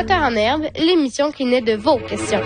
Moteur en herbe, l'émission qui naît de vos questions.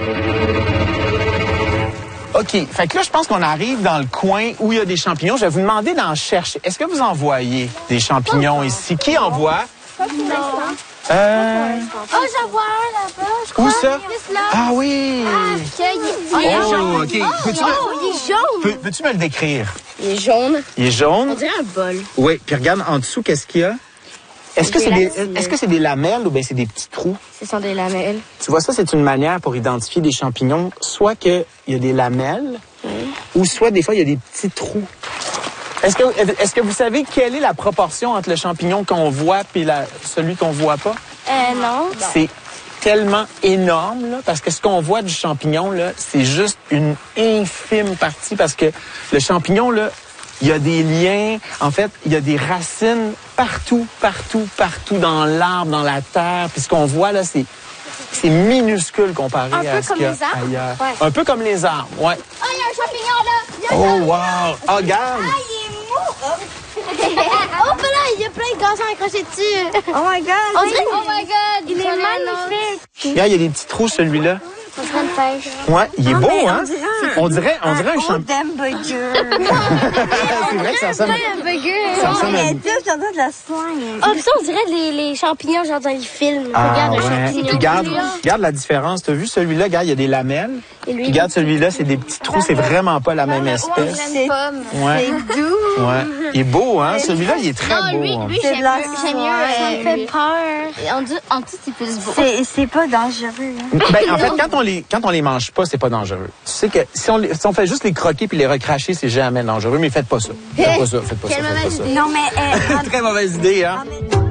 OK. Fait que là, je pense qu'on arrive dans le coin où il y a des champignons. Je vais vous demander d'en chercher. Est-ce que vous en voyez des champignons ici? Qui en voit? Oh, j'en vois un là-bas, je crois. Où ça? Juste là. Ah oui! Il est Oh, jaune. OK. Il est jaune. Peux-tu me le décrire? Il est jaune. Il est jaune? On dirait un bol. Oui. Puis regarde en dessous, qu'est-ce qu'il y a? Est-ce que c'est des lamelles ou bien c'est des petits trous? Ce sont des lamelles. Tu vois, ça, c'est une manière pour identifier des champignons. Soit qu'il y a des lamelles, ou soit des fois, il y a des petits trous. Est-ce que vous savez quelle est la proportion entre le champignon qu'on voit et celui qu'on voit pas? Non. C'est tellement énorme, là, parce que ce qu'on voit du champignon, là, c'est juste une infime partie, parce que le champignon, là, il y a des liens, en fait, il y a des racines partout dans l'arbre, dans la terre. Puis ce qu'on voit, là, c'est minuscule comparé à ce qu'il y a ailleurs. Ouais. Un peu comme les arbres, ouais. Oh, il y a un champignon là! Oh, wow! Oh, regarde! Il est mou! Oh, ben là, il y a plein de gazons accrochés dessus. Oh my God! On dirait... Oh my God! Il est magnifique! Regarde, il y a des petits trous, celui-là. On dirait une pêche. Ouais, il est beau, mais hein? On dirait un champignon. hamburger. C'est vrai que ça ressemble... Un burger. Ça ressemble à... Mais tout, j'entends de la soigne. Oh, puis ça, on dirait les champignons, genre dans les films. Ah, Regarde un ouais. champignon. Puis regarde la différence. T'as vu celui-là? Regarde, il y a des lamelles. Et lui, Puis regarde celui-là, c'est des petits trous. C'est vraiment pas la même espèce. C'est pomme. Ouais. doux. Ouais. Il est beau, hein? Celui-là, il est très Non, beau. lui, hein. C'est de la j'aime mieux. Ça me fait peur. En dessous, c'est plus beau. C'est pas dangereux. Hein. Ben, en fait, quand on les mange pas, c'est pas dangereux. Tu sais que si on fait juste les croquer puis les recracher, c'est jamais dangereux. Mais faites pas ça. Faites pas ça. Quelle mauvaise idée. Non, mais... Très mauvaise idée, hein? en même temps,